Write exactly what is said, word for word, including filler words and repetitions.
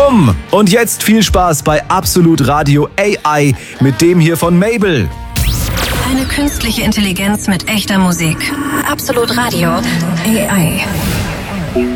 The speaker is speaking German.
Bumm! Und jetzt viel Spaß bei Absolut Radio A I mit dem hier von Mabel. Eine künstliche Intelligenz mit echter Musik. Absolut Radio A I.